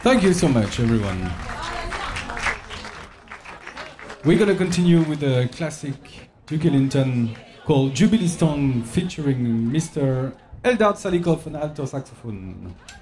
Thank you so much, everyone. We're gonna continue with a classic Duke Ellington called Jubilee Song featuring Mr. Eldar Salikov on alto saxophone.